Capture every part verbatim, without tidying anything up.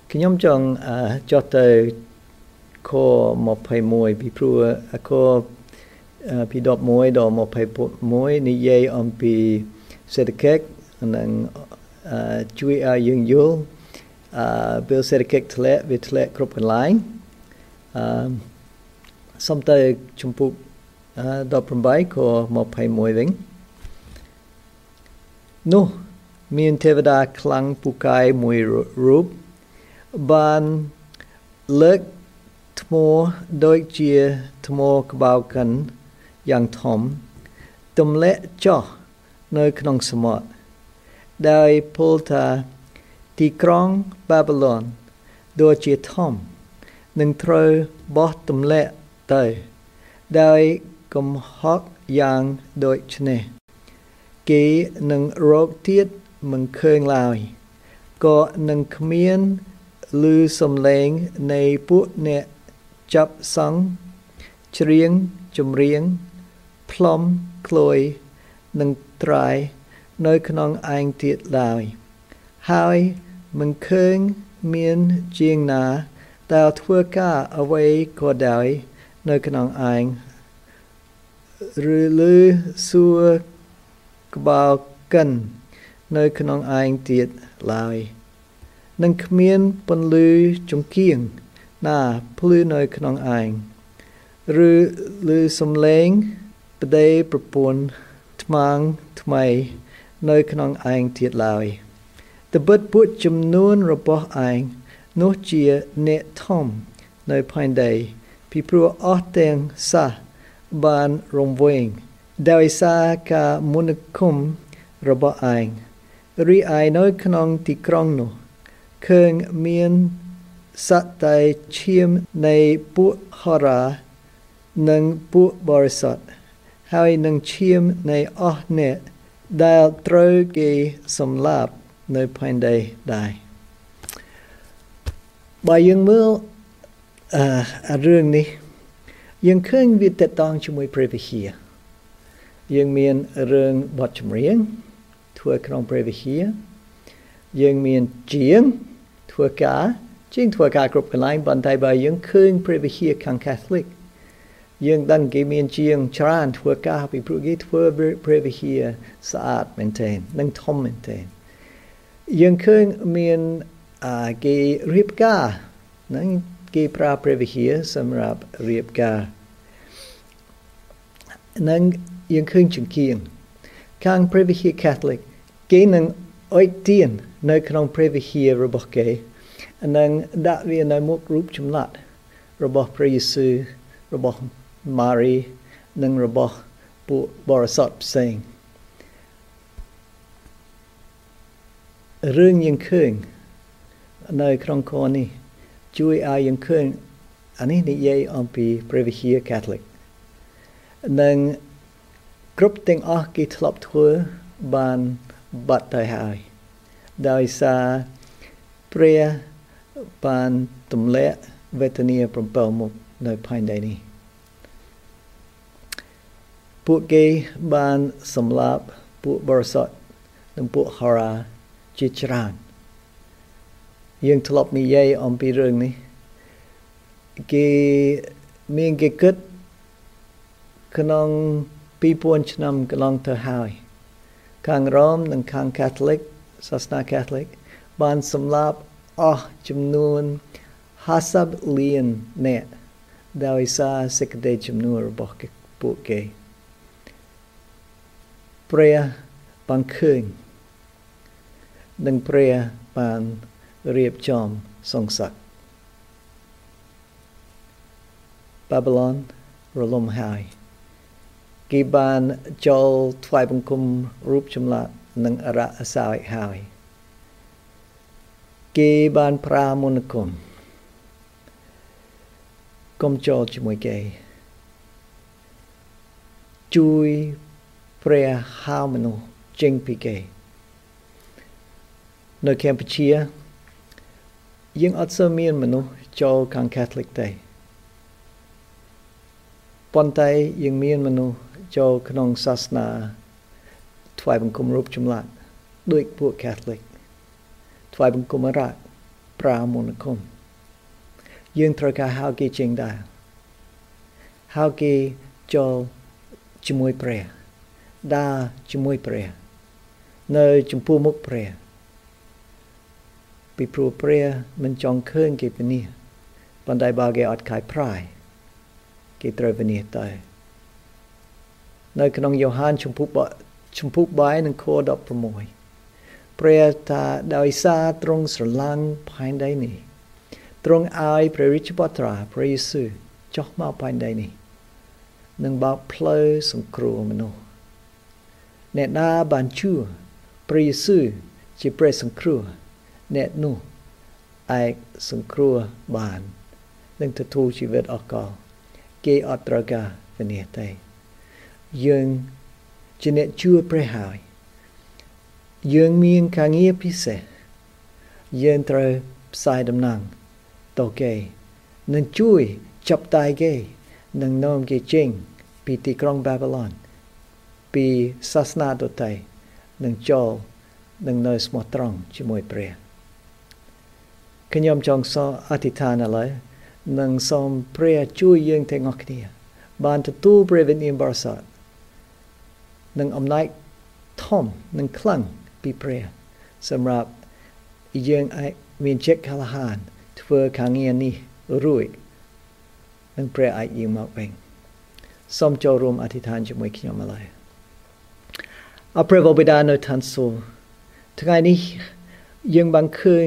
ខ្ញុំចង់ចុះទៅខmột hai mộtពីព្រោះខពីដប់មួយដល់một hai mộtនិយាយអំពីសេដ្ឋកិច្ចនិងជួយឲ្យយើងយល់ពេលសេដ្ឋកិច្ចធ្លាក់វាធ្លាក់គ្រប់កន្លែងអឺសូមទៅជំពូកដប់ប្រាំខmột hai mộtវិញនោះមានទេវតាខ្លាំងពូកែមួយរូបបានលើកថ្មដូចជាថ្មក្បាលកិនយ៉ាងធំទម្លាក់ចុះនៅក្នុងសមុទ្រដោយពោលថាទីក្រុងបាប៊ីឡូនដូចជាធំនឹងត្រូវបោះទម្លាក់ទៅដោយកំហុកយ៉ាងដូចនេះគេនឹងរកទៀតមិនឃើញឡើយក៏នឹងគ្មានឮសំឡេងនៃពួកអ្នកចាប់សង្ឃច្រៀងចម្រៀងផ្លុំក្លួយនិងត្រៃនៅក្នុងឯងទៀតឡើយហើយមិនឃើញមានជាងណាដែលធ្វើការអ្វីក៏ដោយនៅក្នុងឯងឬឮសួរក្បាលកិននៅក្នុងឯងទៀតឡើយនឹងគ្មានពន្លឺចង្គៀងណាភ្លឺនៅក្នុងឯងឬឮសំឡេងប្តីប្រពន្ធថ្មាំងថ្មីនៅក្នុងឯងទៀតឡើយត្បិតពួកចំនួនរបស់ឯងនោះជាអ្នកធំនៅផែនដីពីព្រោះអស់ទាំងសះបានរំវែងដោយសារការមន្តគមរបស់ឯងរីឯនៅក្នុងទីក្រុងនោះឃើញមានសត្វតែឈាមនៃពួកហោរានិងពួកបរិសុទ្ធហើយនឹងឈាមនៃអស់អ្នកដែលត្រូវគេសម្លាប់នៅផែនដីដែរបើយើងមើលអឺរឿងនេះយើងឃើញវាតកតងជាមួយព្រះវិហារយើងមានរឿងបទចម្រៀងធ្វើក្នុងព្រះវិហារយើងមានជាងធ្វើការជាងធ្វើការគ្រប់កន្លែងប៉ុន្តែបើយើងឃើញព្រះវិហារខាង Catholic យើងដឹងគេមានជាងច្រើនធ្វើការពីព្រោះគេធ្វើព្រះវិហារស្អាតមែនទែននិងធំមែនទែនយើងឃើញមានគេរៀបការហ្នឹងគេប្រើព្រះវិហារសម្រាប់រៀបការនិងយើងឃើញចង្គៀងខាងព្រះវិហារ Catholic គេនឹងអុជទៀននៅក្នុងព្រះវិហាររបស់គេនិងដាក់វានៅមុខរូបចម្លាក់របស់ព្រះយេស៊ូវរបស់ម៉ារីនិងរបស់ពួកបរិសុទ្ធផ្សេងរឿងយើងឃើញនៅក្នុងខនេះជួយឲ្យយើងឃើញអានេះនិយាយអំពីព្រះវិហារ Catholic និងគ្រប់ទាំងអស់គេធ្លាប់ធ្វើបានបាត់ទៅហើយដោយសារព្រះបានទម្លាក់វេទនា7មុខនៅផែនដីនេះពួកគេបានសម្លាប់ពួកបរិសុទ្ធនិងពួកហោរាជាច្រើនយើងធ្លាប់និយាយអំពីរឿងនេះគេមានគេគិតក្នុងពីរពាន់ឆ្នាំកន្លងទៅហើយខាងរ៉ូមនិងខាង Catholic សាសនា Catholic បានសម្លាប់អស់ចំនួនห้าสิบលានអ្នកដោយសារសេចក្តីជំនួសរបស់ពួកគេព្រះបានឃើញនិងព្រះបានរៀបចំសង្ស័ក្តិបាប៊ីឡូនរលំហើយគេបានចូលថ្វាយបង្គំរូបចម្លាក់និងអរិយសោយហើយគេបានប្រាមន្តគុំកុំចូលជាមួយគេជួយព្រះហៅមនុស្សចេញពីគេនៅកម្ពុជាយើងអត់សូវមានមនុស្សចូលខាង Catholic ទេប៉ុន្តែយើងមានមនុស្សចូលក្នុងសាសនាថ្វាយបង្គំរូបចម្លាក់ដូចពួក Catholic ថ្វាយបង្គំអរិយប្រាមុនគុំយើងត្រូវការហៅគេចេញដែរហៅគេចូលជាមួយព្រះដើរជាមួយព្រះនៅចំពោះមុខព្រះពីព្រោះព្រះមិនចង់ឃើញគេវិនិច្ឆ័យប៉ុន្តែបើគេអត់ខាយប្រាយគេត្រូវវិនិច្ឆ័យទៅនៅក្នុងយ៉ូហានជំពូកជំពូកបាយនឹងខដប់ប្រាំមួយព្រះថាដោយសារទ្រង់ស្រឡាញ់ផែនដីនេះទ្រង់ឲ្យព្រះរាជបុត្រាព្រះយេស៊ូវចុះមកផែនដីនេះនឹងបើកផ្លូវសង្គ្រោះមនុស្សអ្នកណាបានជឿព្រះយេស៊ូវជាព្រះសង្គ្រោះអ្នកនោះអាចសង្គ្រោះបាននឹងទទួលជីវិតអកលគេអត់ត្រូវការវិនិច្ឆ័យទេយើងជាអ្នកជឿព្រះហើយយើងមានការងារពិសេសយើងត្រូវផ្សាយដំណឹងទៅគេនឹងជួយចាប់ដៃគេនឹងនាំគេចេញពីទីក្រុងបាប៊ីឡូនពីសាសនាដទៃនឹងចូលនឹងនៅស្មោះត្រង់ជាមួយព្រះខ្ញុំចង់សូមអធិដ្ឋានឥឡូវនឹងសូមព្រះជួយយើងទាំងអស់គ្នាបានទទួលព្រះវិញ្ញាណបរិសុទ្ធនឹងអំណាចធំនឹងខ្លាំងពីព្រះសម្រាប់យើងអាចមានចិត្តក្លាហានធ្វើការងារនេះរួចនឹងព្រះអាចយាងមកវិញសូមចូលរួមអធិដ្ឋានជាមួយខ្ញុំឥឡូវអរព្រះបិតានៅឋានសួគ៌ថ្ងៃនេះយើងបានឃើញ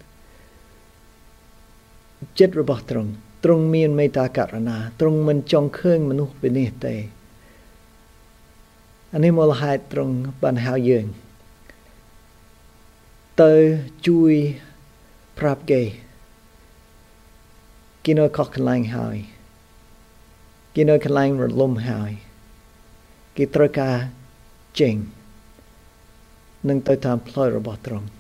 ចិត្តរបស់ទ្រង់ទ្រង់មានមេត្តាករុណាទ្រង់មិនចង់ឃើញមនុស្សវិនិច្ឆ័យទេអានេះមូលហេតុទ្រង់បានហៅយើងទៅជួយប្រាប់គេគេនៅខកកន្លែងហើយគេនៅកន្លែងរលំហើយគេត្រូវការចេញនឹងទៅតាមផ្លូវរបស់ទ្រង់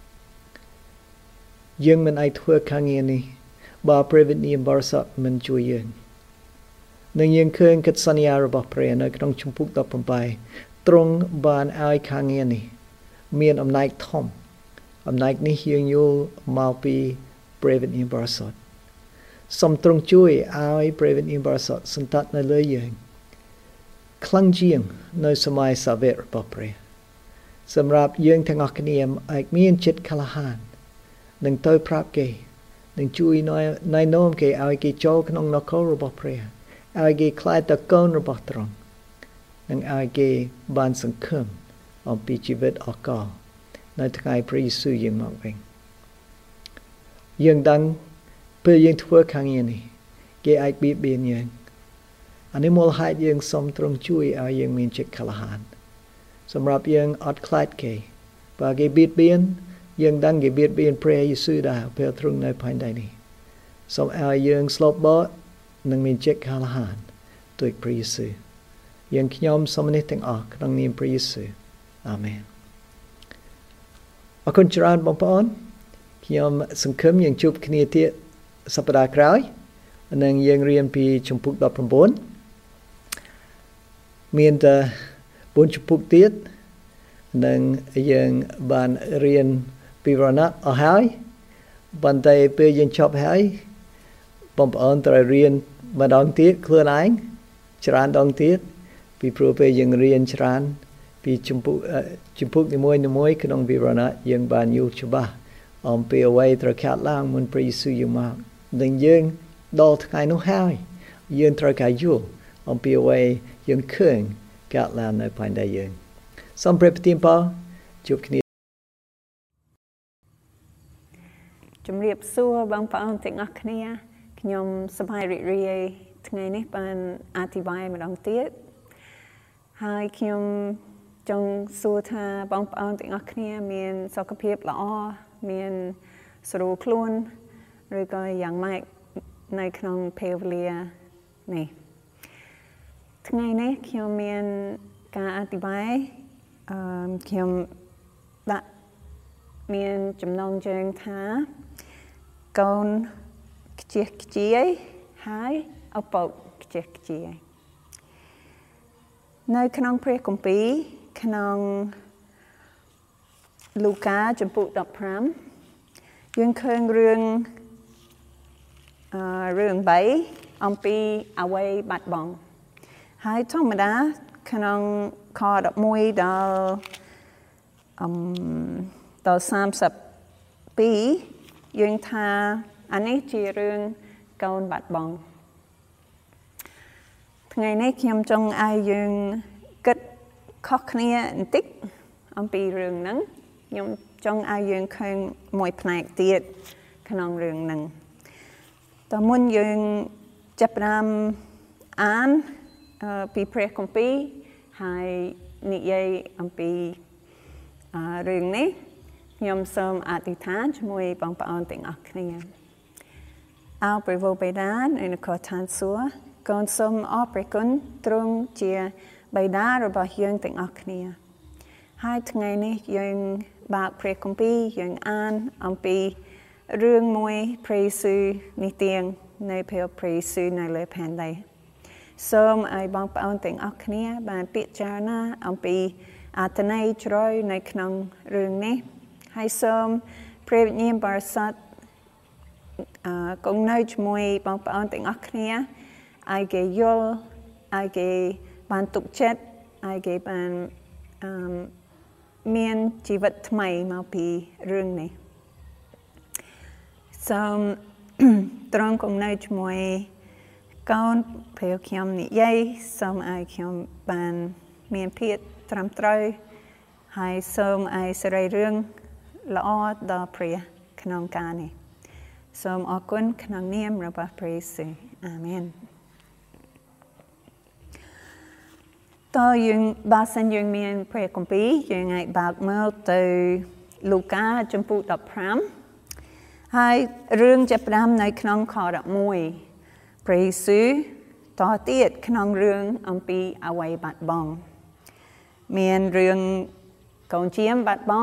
យើងមិនអាចធ្វើការងារនេះបើព្រះវិញ្ញាណបរិសុទ្ធមិនជួយយើងនឹងយើងឃើញកិច្ចសន្យារបស់ព្រះនៅក្នុងជំពូកដប់ប្រាំបីទ្រង់បានឲ្យការងារនេះមានអំណាចធំអំណាចនេះយើងយល់មកពីព្រះវិញ្ញាណបរិសុទ្ធសូមទ្រង់ជួយឲ្យព្រះវិញ្ញាណបរិសុទ្ធសន្តតនៅលើយើងខ្លាំងជាងនៅសម័យសាវករបស់ព្រះសម្រាប់យើងទាំងអស់គ្នាអាចមានចិត្តក្លាហាននឹងទៅប្រាប់គេនឹងជួយណែនាំគេឲ្យគេចូលក្នុងនគររបស់ព្រះឲ្យគេខ្លាចទៅកូនរបស់ទ្រង់នឹងឲ្យគេបានសង្ឃឹមអំពីជីវិតអកលនៅថ្ងៃព្រះយេស៊ូវយាងមកវិញយើងដឹងពេលយើងធ្វើការងារនេះគេអាចបៀតបៀនយើងអានេះមូលហេតុយើងសូមទ្រង់ជួយឲ្យយើងមានចិត្តក្លាហានសម្រាប់យើងអត់ខ្លាចគេបើគេបៀតបៀនយើងដឹងគេបៀតបៀនព្រះយេស៊ូវដែរពេលទ្រង់នៅផែនដីនេះសូមឲ្យយើងស្លូតបត់នឹងមានចិត្តក្លាហានដោយព្រះយេស៊ូវយើងខ្ញុំសូមនេះទាំងអស់ក្នុងនាមព្រះយេស៊ូវអាមែនអរគុណច្រើនបងប្អូនខ្ញុំសង្ឃឹមយើងជួបគ្នាទៀតសប្តាហ៍ក្រោយនិងយើងរៀនពីជំពូកដប់ប្រាំបួនមានតែបួនជំពូកទៀតនិងយើងបានរៀនពីវរណៈអស់ហើយប៉ុន្តែពេលយើងចប់ហើយបងប្អូនត្រូវរៀនម្ដងទៀតខ្លួនឯងច្រើនដងទៀតពីព្រោះពេលយើងរៀនច្រើនពីជំពូកជំពូកនីមួយៗក្នុងវិវរណៈយើងបានយល់ច្បាស់អំពីអ្វីត្រូវកើតឡើងមុនព្រះយេស៊ូវយាងមកនិងយើងដល់ថ្ងៃនោះហើយយើងត្រូវការយល់អំពីអ្វីយើងឃើញកើតឡើងនៅផែនដីយើងសូមព្រះប្រទានពរជួបគ្នាជំរាបសួរបងប្អូនទាំងអស់គ្នាខ្ញុំសប្បាយរីករាយថ្ងៃនេះបានអធិប្បាយម្ដងទៀតហើយខ្ញុំចង់សួរថាបងប្អូនទាំងអស់គ្នាមានសុខភាពល្អមានស្រួលខ្លួនឬក៏យ៉ាងម៉េចនៅក្នុងពេលវេលានេះថ្ងៃនេះខ្ញុំមានការអធិប្បាយអឺខ្ញុំដាក់មានចំណងជើងថាកូនខ្ជិះខ្ជាយហើយឪពុកខ្ជិះខ្ជាយនៅក្នុងព្រះគម្ពីរក្នុងលូកាចំពុកដប់ប្រាំ dương khơi rương rương bảy ông pi away bát bong hai thong mà đá khả năng kho đập môi đào đào sam sập pi dương tha anh ấy chỉ rương câu bát bong ngày nay khiêm trong ai dương kết khó khăn tích ông pi rương nắng nhưng trong ai dương khơi môi plek tiệt khả năng rương nắngตอนมุนยังจับรำอ่านปีเพรคอมปีให้นิยายอันปีเรื่องนี้ยมสมอธิษฐานช่วยปังปอนติงอักเนี่ยเอาไปโวไปด้านในนครทานสัวก่อนสมออกไปกุนตรงเจียใบดาหรือบ่ยังติงอักเนี่ยให้ทั้งไงนี้ยังบากเพรคอมปียังอ่านอันปีเรื่องมวยพระเยซูในเตียงในเพลพระเยซูในเลยแผ่นใดส้มไอบางปอนแต่งอักเนียบานปิจารณาอันปีอาตนัยจรอยในขนมเรื่องนี้ให้ส้มพระเยซูบริสุทธิ์กงในจมวยบางปอนแต่งอักเนียไอเกยลไอเกบานตุกเช็ดไอเกบานเมียนชีวิตใหม่มาปีเรื่องนี้ส้มตรงกงในจมวยก้อนเพียวเขียมนิยัยส้มไอเขียมบานเมียนเพียรตรำตรอยให้ส้มไอสไรเรื่องละออดอเปรียขนมกานี่ส้มอกุนขนมเนียมระบาเปรีสิอาเมนต่อยังบาสันยังเมียนเปรียกุมปียังไงบากเมื่อตือลูกาจมพูดับพรามให้เรื่องจะปรามในขนมคอดับมวยพระเยซูต่อเตียดขนมเรื่องอัมปีเอาไว้บัดบองเมียนเรื่องกองเชียมบัดบอง